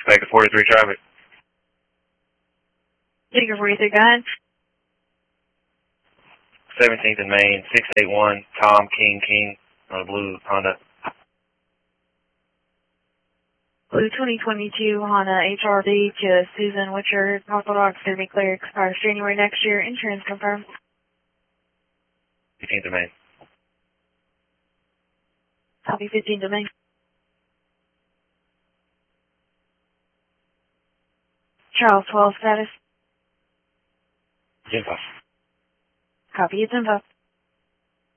Expect a 43 traffic. Figure 43, go ahead. 17th and Main, 681, Tom King on a blue Honda. Blue 2022 Honda HRV to Susan Witcher, Orthodox, to be clear, expires January next year. Insurance confirmed. 15th and Main. Copy 15th of May. Charles 12 status. Info. Copy its info.